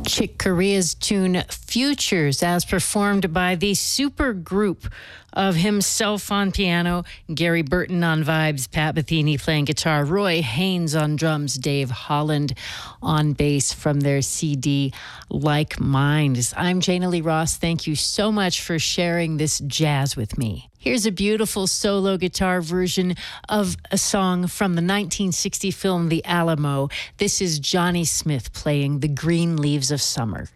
Chick Corea's tune Futures, as performed by the super group of himself on piano, Gary Burton on vibes, Pat Metheny playing guitar, Roy Haynes on drums, Dave Holland on bass from their CD Like Minds. I'm Jana Lee Ross. Thank you so much for sharing this jazz with me. Here's a beautiful solo guitar version of a song from the 1960 film The Alamo. This is Johnny Smith playing The Green Leaves of Summer.